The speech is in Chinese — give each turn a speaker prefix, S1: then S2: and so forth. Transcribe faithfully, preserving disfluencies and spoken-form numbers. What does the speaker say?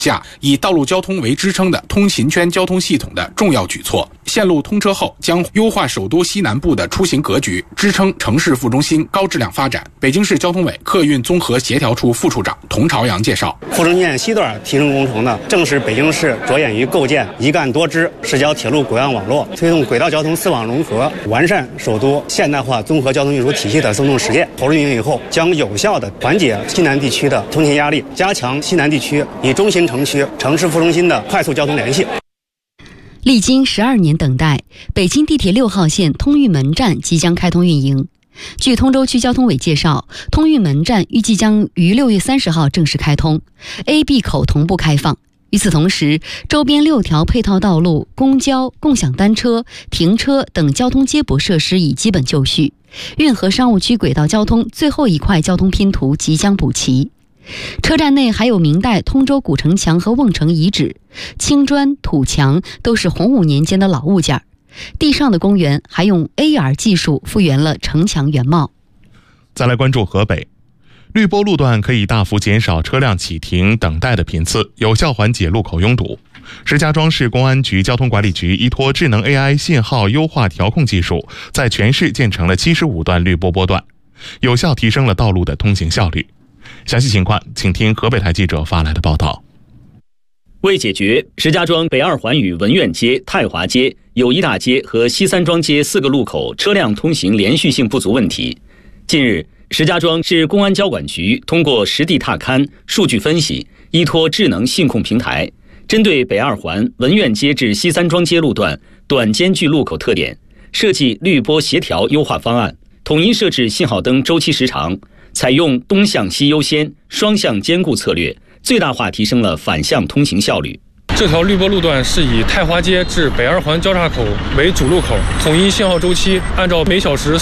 S1: 架以道路交通为支撑的通勤圈交通系统的重要举措。线路通车后将优化首都西南部的出行格局，支撑城市副中心高质量发展。北京市交通委客运综合协调处副处长童朝阳介绍，
S2: 阜成线西段提升工程呢，正是北京市着眼于构建一干多支市郊铁路轨样网络，推动轨道交通四网融合，完善首都现代化综合交通运输体系的生动实践。投入运营以后，将有效地缓解西南地区的通勤压力，加强西南地区与中心城区、城市副中心的快速交通联系。
S3: 历经十二年等待，北京地铁六号线通运门站即将开通运营。据通州区交通委介绍，通运门站预计将于六月三十号正式开通 ，A、B 口同步开放。与此同时，周边六条配套道路、公交、共享单车、停车等交通接驳设施已基本就绪，运河商务区轨道交通最后一块交通拼图即将补齐。车站内还有明代通州古城墙和瓮城遗址，青砖、土墙都是洪武年间的老物件，地上的公园还用 A R 技术复原了城墙原貌。
S4: 再来关注河北，绿波路段可以大幅减少车辆启停等待的频次，有效缓解路口拥堵。石家庄市公安局交通管理局依托智能 A I 信号优化调控技术，在全市建成了七十五段绿波波段，有效提升了道路的通行效率。详细情况请听河北台记者发来的报道。
S5: 为解决石家庄北二环与文苑街、太华街、友谊大街和西三庄街四个路口车辆通行连续性不足问题，近日石家庄市公安交管局通过实地踏勘、数据分析，依托智能信控平台，针对北二环文苑街至西三庄街路段短间距路口特点，设计绿波协调优化方案，统一设置信号灯周期时长，采用东向西优先、双向兼顾策略，最大化提升了反向通行效率。
S6: 这条绿波路段是以太华街至北二环交叉口为主路口，统一信号周期按照每小时